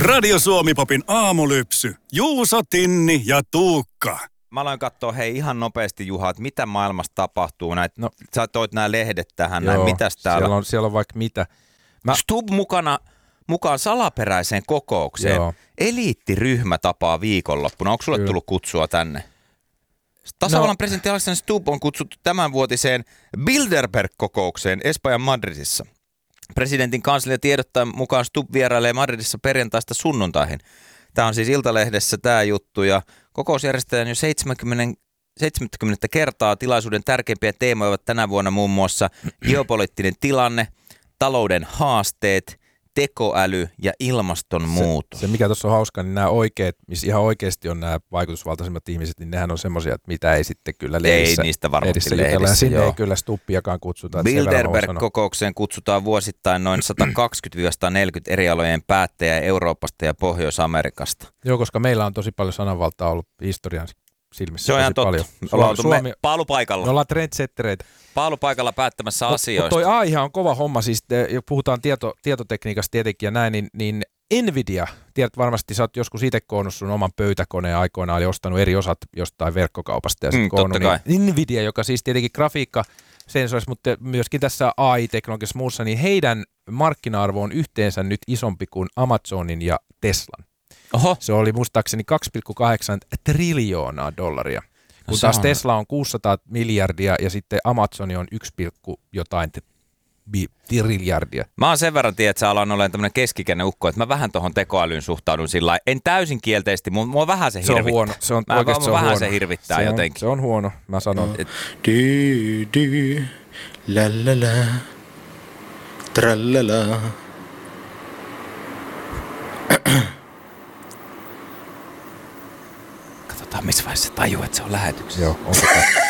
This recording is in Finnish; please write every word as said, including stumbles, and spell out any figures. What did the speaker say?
Radio Suomi-popin aamulypsy. Juuso, Tinni ja Tuukka. Mä aloin katsoa hei ihan nopeasti, Juha, että mitä maailmassa tapahtuu. Näit, no, sä toit nämä lehdet tähän, joo, näin, mitäs täällä? Siellä on, siellä on vaikka mitä. Mä... Stubb mukana, mukaan salaperäiseen kokoukseen. Joo. Eliittiryhmä tapaa viikonloppuna. Onko sulle Kyllä. tullut kutsua tänne? Tasavallan no. presidentti Alexander Stubb on kutsuttu tämänvuotiseen Bilderberg-kokoukseen Espanjan Madridissa. Presidentin kanslia tiedottaa mukaan Stubb vierailee Madridissa perjantaista sunnuntaihin. Tämä on siis Iltalehdessä tämä juttu ja kokous järjestetään jo seitsemänkymmentä, seitsemänkymmentä kertaa. Tilaisuuden tärkeimpiä teemoja ovat tänä vuonna muun muassa geopoliittinen tilanne, talouden haasteet, tekoäly ja ilmastonmuutos. Se, se mikä tuossa on hauska, niin nämä oikeat, missä ihan oikeasti on nämä vaikutusvaltaisimmat ihmiset, niin nehän on semmoisia, että mitä ei sitten kyllä lehdissä. Ei niistä varmasti lehdissä. lehdissä, sinne joo. ei kyllä Stubbiakaan kutsuta. Bilderberg-kokoukseen kutsutaan vuosittain noin sata kaksikymmentä sata neljäkymmentä eri alojen päättäjää Euroopasta ja Pohjois-Amerikasta. Joo, koska meillä on tosi paljon sananvaltaa ollut historian silmissä. Se on ihan totta. Paljon. Me ollaan Suomi, paalupaikalla. Me ollaan trendsettereitä. Paalupaikalla päättämässä Mut, asioista. Mutta toi A I on kova homma, siis jos puhutaan tieto, tietotekniikasta tietenkin ja näin, niin, niin Nvidia, tiedät varmasti, sä oot joskus itse koonnut sun oman pöytäkoneen aikoinaan, eli ostanut eri osat jostain verkkokaupasta ja sitten mm, koonnut, niin Nvidia, joka siis tietenkin grafiikka, sensorissa, mutta myöskin tässä A I-teknologiassa muussa, niin heidän markkina-arvo on yhteensä nyt isompi kuin Amazonin ja Teslan. Oho. Se oli muistaakseni kaksi pilkku kahdeksan triljoonaa dollaria. Kun no, taas on... Tesla on kuusisataa miljardia ja sitten Amazon on yksi, jotain triljardia. Mä oon sen verran tiedä, että sä alan olemaan tämmönen keskikäinen ukko, että mä vähän tohon tekoälyyn suhtaudun sillä lailla. En täysin kielteisesti, mutta mua vähän se hirvittää. Se on huono. Se on, mä oikeasti se on vähän huono. se hirvittää se on, jotenkin. Se on huono, mä sanon. Et... Dy, dy, la la la, trallala. Katsotaan, missä vaiheessa tajuu, että se on lähetyksessä. Joo, onko tämä?